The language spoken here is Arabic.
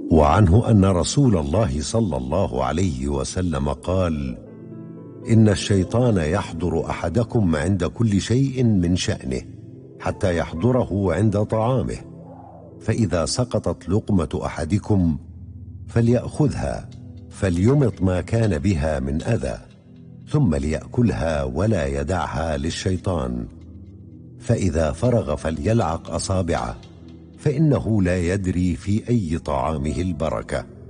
وعنه أن رسول الله صلى الله عليه وسلم قال: إن الشيطان يحضر أحدكم عند كل شيء من شأنه حتى يحضره عند طعامه، فإذا سقطت لقمة أحدكم فليأخذها فليمط ما كان بها من أذى، ثم ليأكلها ولا يدعها للشيطان، فإذا فرغ فليلعق أصابعه، فإنه لا يدري في أي طعامه البركة.